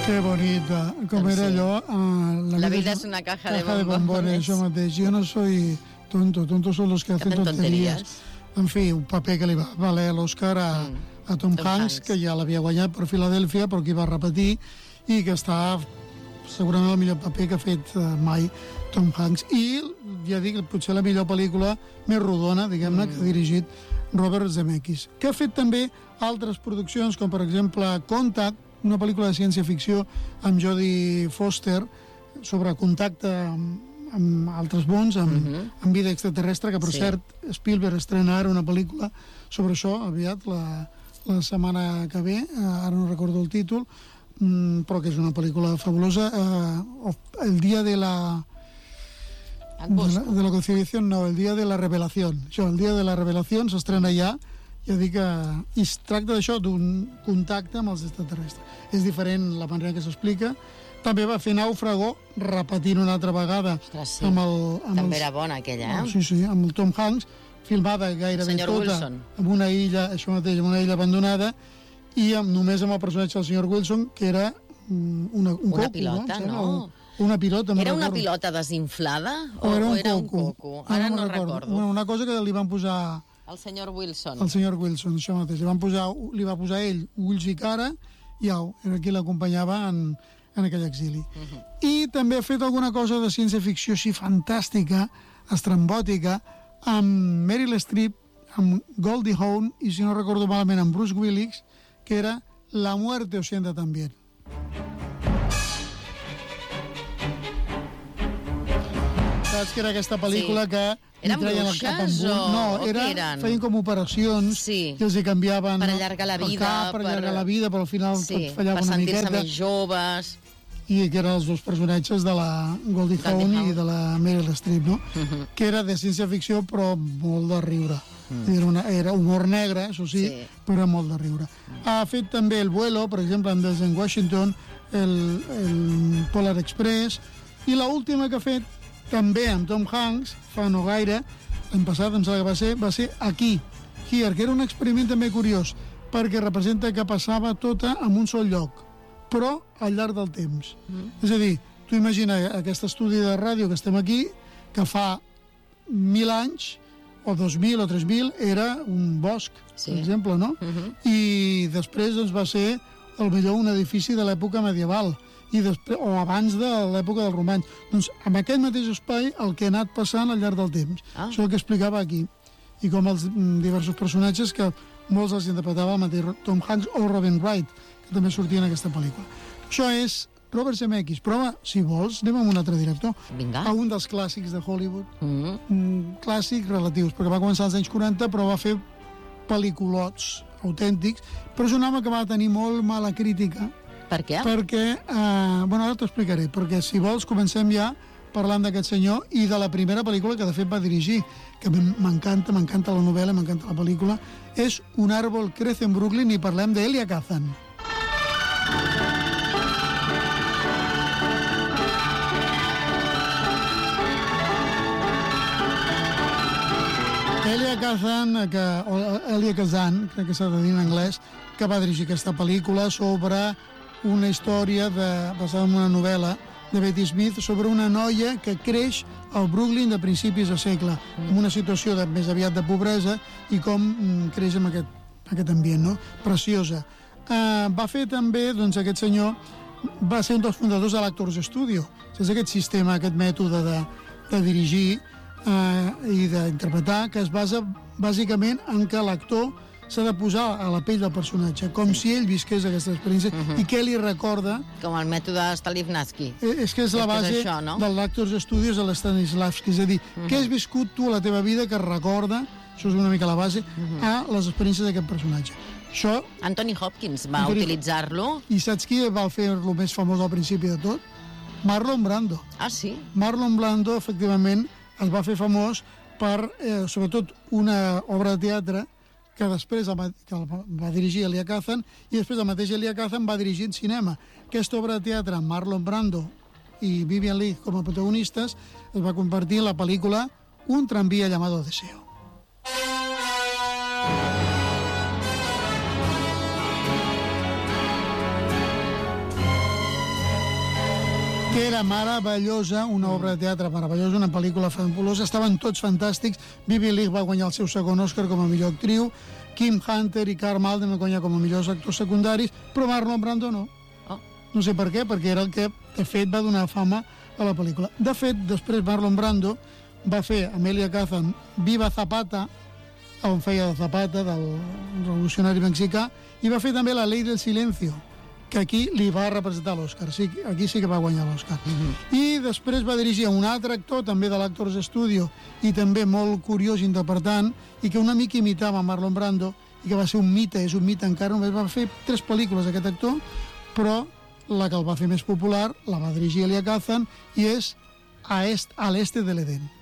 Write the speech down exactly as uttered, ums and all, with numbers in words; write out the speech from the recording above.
Que bonita, com Doncs era sí. allò... Uh, La vida és una caja de caja de bombones. bombones. Això mateix, jo no soy tonto, tontos son los que hacen hacen tonterías. tonterías. En fi, un paper que li va valer l'Oscar a, Mm. a Tom, Tom Hanks, Hanks. que ja l'havia guanyat per Filadèlfia, però que hi va repetir, i que està segurament el millor paper que ha fet uh, mai Tom Hanks. I, ja dic, potser la millor pel·lícula més rodona, diguem-ne, mm. que ha dirigit Robert Zemeckis, que ha fet també altres produccions, com per exemple Contact, una pel·lícula de ciència-ficció amb Jodie Foster sobre contacte amb, amb altres mons, amb, uh -huh. amb vida extraterrestre, que per Sí. cert Spielberg estrena ara una pel·lícula sobre això aviat, la, la setmana que ve, eh, ara no recordo el títol, mm, però que és una pel·lícula fabulosa. Eh, el dia de la... De la, de la conciliación, no, el dia de la revelació. Això, el dia de la revelació s'estrena ja, ja dic que... I es tracta d'això, d'un contacte amb els extraterrestres. És diferent la manera que s'explica. També va fer Nàufrago, repetint una altra vegada. Ostres, sí. amb el, amb També els, era bona aquella, eh? Sí, sí, amb el Tom Hanks, filmada gairebé El senyor tota Wilson. en una illa, això mateix, en una illa abandonada, i amb, només amb el personatge del senyor Wilson, que era mm, una, un Una coco, pilota, no? no? O, una pilota, Era una pilota desinflada o, o era un, o era coco. un coco? Ara no, no, no recordo. recordo. Una, una cosa que li van posar El senyor Wilson. al senyor Wilson, això mateix. Li, van posar, li va posar ell ulls i cara, i au, era qui l'acompanyava en, en aquell exili. Uh -huh. I també ha fet alguna cosa de ciència-ficció així fantàstica, estrambòtica, amb Meryl Streep, amb Goldie Hawn, i si no recordo malament, amb Bruce Willis, que era La muerte os sienta también. Saps que era aquesta pel·lícula Sí. que Eren li treien el cap bruixes amb un... o- No, o què era, eren? feien com operacions Sí. i els hi canviaven Per allargar la el vida, cap, per allargar per- la vida, però al final Sí, tot fallava per una sentir-se miqueta. més joves. I que eren els dos personatges de la Goldie Goldie Hawn Hawn. i de la Meryl Streep, no? Uh -huh. Que era de ciència-ficció però molt de riure. Mm. Era, una, era humor negre, això sí, Sí. però era molt de riure. Mm. Ha fet també El vuelo, per exemple, en Denzel Washington, el, el Polar Express, i l'última que ha fet, també amb Tom Hanks, fa no gaire, l'any passat, em sembla que va ser, va ser Aquí, Here, que era un experiment també curiós, perquè representa que passava tota en un sol lloc, però al llarg del temps. Mm. És a dir, tu imagina aquest estudi de ràdio que estem aquí, que fa mil anys, o dos mil o tres mil, era un bosc, Sí. per exemple, no? Uh -huh. I després doncs, va ser, al millor, un edifici de l'època medieval, i després, o abans de l'època dels romans. Doncs amb aquest mateix espai el que ha anat passant al llarg del temps. Ah. Això és el que explicava aquí. I com els mm, diversos personatges que molts els interpretava el mateix Tom Hanks o Robin Wright, que també sortia en aquesta pel·lícula. Això és Robert Zemeckis. Però, home, si vols, anem amb un altre director. Vinga. A un dels clàssics de Hollywood. Uh -huh. Mm, clàssics relatius, perquè va començar als anys quaranta, però va fer pel·lículots autèntics, però és un home que va tenir molt mala crítica, Per què? perquè, eh, bueno, ara t'ho explicaré, perquè si vols comencem ja parlant d'aquest senyor i de la primera pel·lícula que de fet va dirigir, que m'encanta, m'encanta la novel·la, m'encanta la pel·lícula, és Un árbol crece en Brooklyn, i parlem d'Elia Kazan. Elia Kazan, que, o Elia Kazan, crec que s'ha de dir en anglès, que va dirigir aquesta pel·lícula sobre una història de, basada en una novel·la de Betty Smith sobre una noia que creix al Brooklyn de principis de segle, mm. en una situació de, més aviat de pobresa, i com mm, creix en aquest, aquest ambient, no? Preciosa. Uh, va fer també, doncs, aquest senyor va ser un dels fundadors de l'Actors Studio. És aquest sistema, aquest mètode de, de dirigir eh, i d'interpretar, que es basa bàsicament en que l'actor s'ha de posar a la pell del personatge, com sí. si ell visqués aquesta experiència, uh -huh. i què li recorda. Com el mètode Stanislavski. Eh, és que és la base és això, no? de l'Actors Studios de l'Stanislavski, és a dir, uh -huh. què has viscut tu a la teva vida que recorda, això és una mica la base, uh -huh. a les experiències d'aquest personatge. Això, Anthony Hopkins va Anthony... utilitzar-lo. I saps qui va fer-lo més famós al principi de tot? Marlon Brando. Ah, sí? Marlon Brando, efectivament, es va fer famós per, eh, sobretot, una obra de teatre que després el, que el va dirigir Elia Kazan, i després el mateix Elia Kazan va dirigir en cinema. Aquesta obra de teatre amb Marlon Brando i Vivian Leigh com a protagonistes es va convertir en la pel·lícula Un tranvía llamado Deseo. que era meravellosa, una obra de teatre meravellosa, una pel·lícula fabulosa, estaven tots fantàstics. Vivien Leigh va guanyar el seu segon Oscar com a millor actriu, Kim Hunter i Karl Malden van guanyar com a millors actors secundaris, però Marlon Brando no. Oh. No sé per què, perquè era el que, de fet, va donar fama a la pel·lícula. De fet, després Marlon Brando va fer Amelia Kazan Viva Zapata, on feia de Zapata, del revolucionari mexicà, i va fer també La Ley del Silencio, que aquí li va representar l'Oscar. Sí, aquí sí que va guanyar l'Oscar. Mm-hmm. I després va dirigir a un altre actor, també de l'Actors Studio, i també molt curiós interpretant, i que una mica imitava Marlon Brando, i que va ser un mite, és un mite encara, només va fer tres pel·lícules aquest actor, però la que el va fer més popular la va dirigir Elia Kazan, i és A est, a l'este de l'Edén.